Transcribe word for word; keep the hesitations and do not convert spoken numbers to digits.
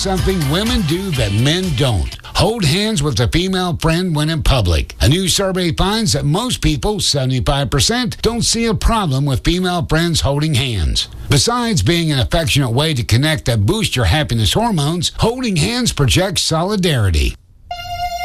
something women do that men don't. Hold hands with a female friend when in public. A new survey finds that most people, seventy-five percent, don't see a problem with female friends holding hands. Besides being an affectionate way to connect that boosts your happiness hormones, holding hands projects solidarity.